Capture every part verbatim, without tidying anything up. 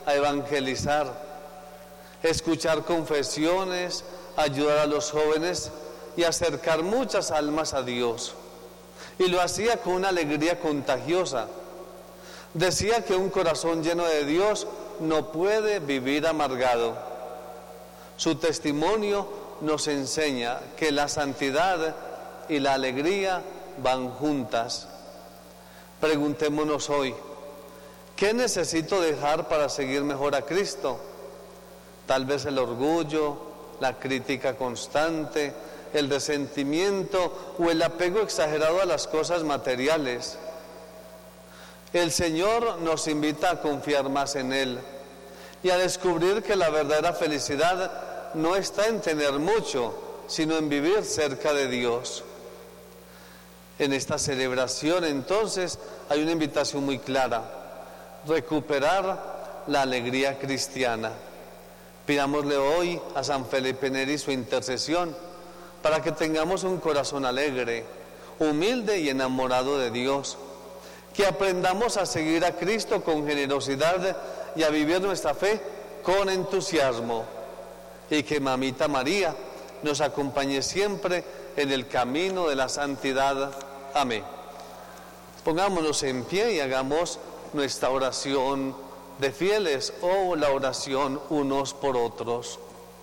a evangelizar, escuchar confesiones, ayudar a los jóvenes y acercar muchas almas a Dios. Y lo hacía con una alegría contagiosa. Decía que un corazón lleno de Dios no puede vivir amargado. Su testimonio nos enseña que la santidad y la alegría van juntas. Preguntémonos hoy, ¿qué necesito dejar para seguir mejor a Cristo? Tal vez el orgullo, la crítica constante, el resentimiento o el apego exagerado a las cosas materiales. El Señor nos invita a confiar más en Él y a descubrir que la verdadera felicidad no está en tener mucho, sino en vivir cerca de Dios. En esta celebración, entonces, hay una invitación muy clara: recuperar la alegría cristiana. Pidámosle hoy a San Felipe Neri su intercesión para que tengamos un corazón alegre, humilde y enamorado de Dios, que aprendamos a seguir a Cristo con generosidad y a vivir nuestra fe con entusiasmo, y que Mamita María nos acompañe siempre en el camino de la santidad. Amén. Pongámonos en pie y hagamos nuestra oración de fieles o la oración unos por otros.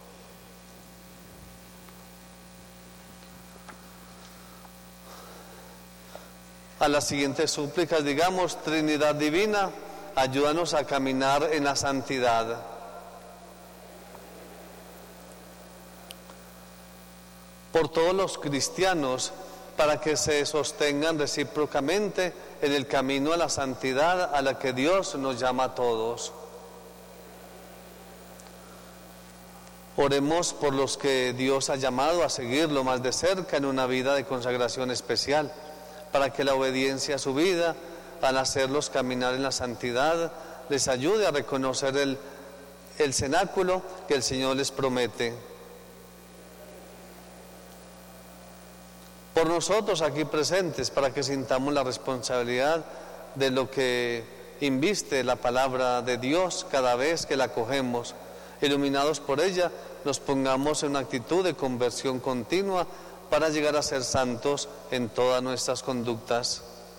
A las siguientes súplicas digamos: Trinidad Divina, ayúdanos a caminar en la santidad. Por todos los cristianos, para que se sostengan recíprocamente en el camino a la santidad a la que Dios nos llama a todos. Oremos por los que Dios ha llamado a seguirlo más de cerca en una vida de consagración especial, para que la obediencia a su vida, al hacerlos caminar en la santidad, les ayude a reconocer el, el cenáculo que el Señor les promete. Por nosotros aquí presentes, para que sintamos la responsabilidad de lo que inviste la palabra de Dios cada vez que la cogemos. Iluminados por ella, nos pongamos en una actitud de conversión continua para llegar a ser santos en todas nuestras conductas.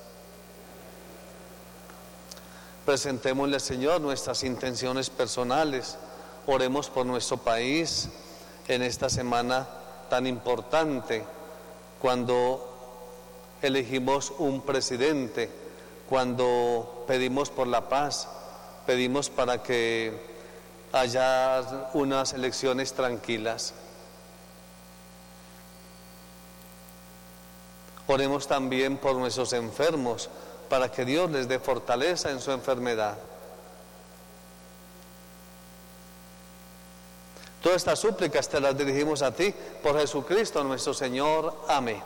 Presentémosle, Señor, nuestras intenciones personales. Oremos por nuestro país en esta semana tan importante, cuando elegimos un presidente, cuando pedimos por la paz, pedimos para que haya unas elecciones tranquilas. Oremos también por nuestros enfermos, para que Dios les dé fortaleza en su enfermedad. Todas estas súplicas te las dirigimos a ti, por Jesucristo nuestro Señor. Amén.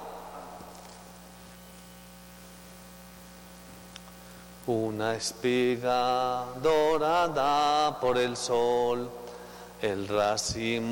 Una espiga dorada por el sol, el racimo